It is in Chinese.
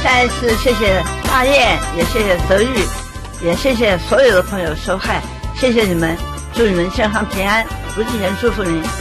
再一次谢谢大雁，也谢谢泽玉，也谢谢所有的朋友收看，谢谢你们，祝你们健康平安，卢继贤祝福您。